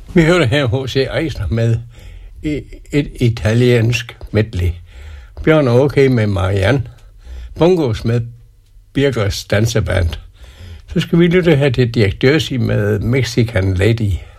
Vi hørte her H.C. Eisner med et italiensk medley. Bjørn er okay med Marianne. Bongos med Birgers danseband. Så skal vi lytte her til Dirk Jersey med Mexican Lady.